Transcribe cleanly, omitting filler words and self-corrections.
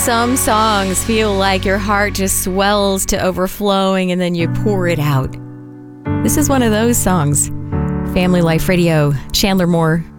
Some songs feel like your heart just swells to overflowing and then you pour it out. This is one of those songs. Family Life Radio, Chandler Moore.